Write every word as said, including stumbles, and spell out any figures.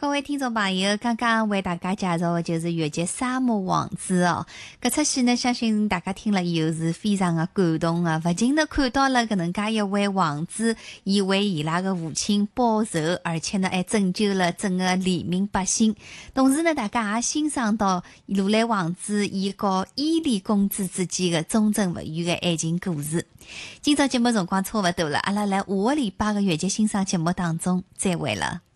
各位听众朋友，刚刚为大家介绍的就是越剧《沙漠王子》哦。搿出戏呢，相信大家听了以后是非常的感动啊，勿仅呢看到了搿能介一位王子，伊为伊拉的父亲报仇，而且呢还拯救了整个黎民百姓。同时呢，大家也欣赏到如来王子伊和伊丽公主之间的忠贞不渝的爱情故事。今朝节目辰光差勿多了，阿拉来下个礼拜的越剧欣赏节目当中再会了。